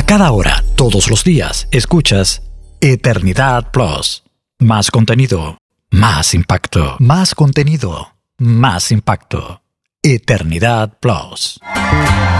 cada hora, todos los días, escuchas Eternidad Plus. Más contenido, más impacto. Más contenido, más impacto. Eternidad Plus.